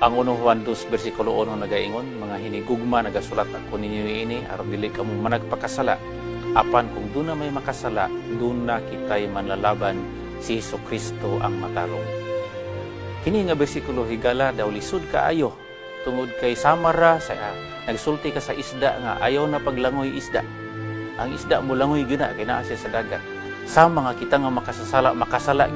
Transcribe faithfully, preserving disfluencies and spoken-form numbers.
Ang uno Juan two versikulo one nagaingon, mga hinigugma nagasulat ako ninyo ini aron dili kamo managpakasala. Apan kung doon na may makasala, doon na kita'y manlalaban, si Jesucristo ang matarong. Kini nga bersikulo higala daw lisod kaayo tungod kay samara sa uh, nagsulti ka sa isda nga ayaw na paglangoy isda. Ang isda mo langoy gyud na kay naa siya sa dagat. Sama nga kita nga makasasala makasala